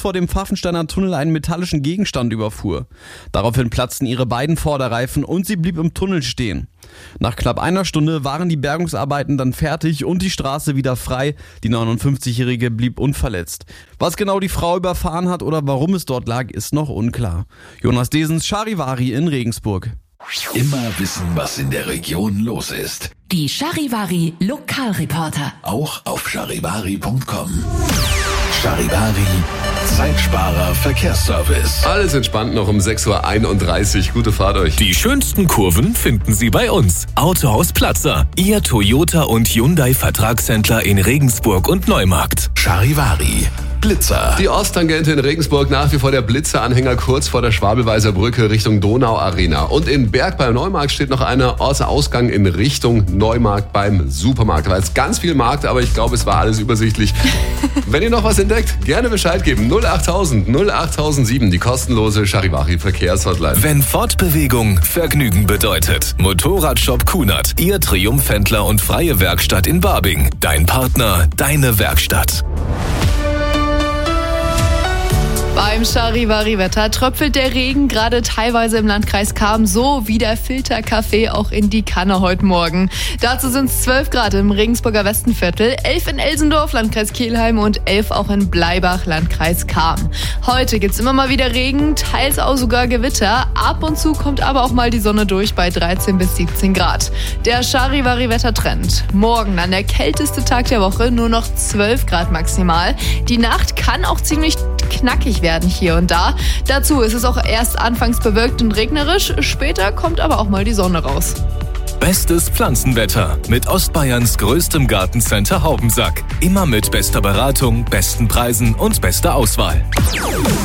vor dem Pfaffensteiner Tunnel einen metallischen Gegenstand überfuhr. Daraufhin platzten ihre beiden Vorderreifen und sie blieb im Tunnel stehen. Nach knapp einer Stunde waren die Bergungsarbeiten dann fertig und die Straße wieder frei. Die 59-Jährige blieb unverletzt. Was genau die Frau überfahren hat oder warum es dort lag, ist noch unklar. Jonas Desens, Charivari in Regensburg. Immer wissen, was in der Region los ist. Die Charivari Lokalreporter. Auch auf charivari.com. Charivari, Zeitsparer Verkehrsservice. Alles entspannt noch um 6.31 Uhr. Gute Fahrt euch. Die schönsten Kurven finden Sie bei uns. Autohaus Platzer, Ihr Toyota und Hyundai Vertragshändler in Regensburg und Neumarkt. Charivari, Blitzer. Die Osttangente in Regensburg nach wie vor der Blitzeranhänger kurz vor der Schwabelweiser Brücke Richtung Donau-Arena. Und in Berg beim Neumarkt steht noch einer Ausgang in Richtung Neumarkt beim Supermarkt. Da war jetzt ganz viel Markt, aber ich glaube, es war alles übersichtlich. Wenn ihr noch was entdeckt, gerne Bescheid geben. 08000 08007, die kostenlose Charivari Verkehrshotline. Wenn Fortbewegung Vergnügen bedeutet. Motorradshop Kunert, Ihr Triumphhändler und freie Werkstatt in Babing. Dein Partner, deine Werkstatt. Beim Charivari-Wetter tröpfelt der Regen gerade teilweise im Landkreis Cham, so wie der Filterkaffee auch in die Kanne heute Morgen. Dazu sind es 12 Grad im Regensburger Westenviertel, 11 in Elsendorf, Landkreis Kelheim und 11 auch in Bleibach, Landkreis Cham. Heute gibt's immer mal wieder Regen, teils auch sogar Gewitter. Ab und zu kommt aber auch mal die Sonne durch bei 13 bis 17 Grad. Der Charivari-Wettertrend. Morgen dann der kälteste Tag der Woche, nur noch 12 Grad maximal. Die Nacht kann auch ziemlich knackig werden hier und da. Dazu ist es auch erst anfangs bewölkt und regnerisch, später kommt aber auch mal die Sonne raus. Bestes Pflanzenwetter mit Ostbayerns größtem Gartencenter Haubensack. Immer mit bester Beratung, besten Preisen und bester Auswahl.